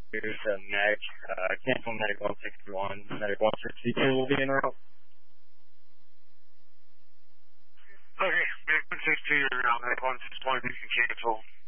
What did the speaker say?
Here's Medic. Cancel Medic 161. Medic 162 will be en route. Okay, Medic 162, you're around. Medic 161, you can cancel.